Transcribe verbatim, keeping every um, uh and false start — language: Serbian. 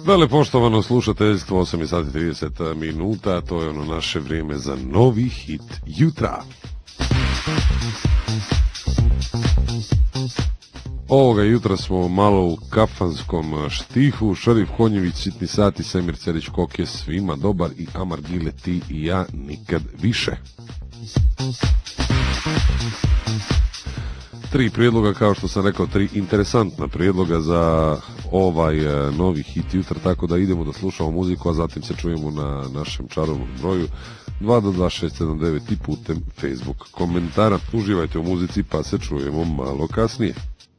Vele poštovano slušateljstvo, osam sati i trideset minuta, to je ono naše vrijeme za novi hit jutra. Ovoga jutra smo malo u kafanskom štihu, Šarif Konjević, Sitni sati, Semir Cerić Koke, svima dobar i Amar Gile, ti i ja nikad više. Tri prijedloga, kao što sam rekao, tri interesantna prijedloga za ovaj novi hit jutra, tako da idemo da slušamo muziku, a zatim se čujemo na našem čarovnom broju dva dva dva šest sedam devet i putem Facebook komentara. Uživajte u muzici, pa se čujemo malo kasnije.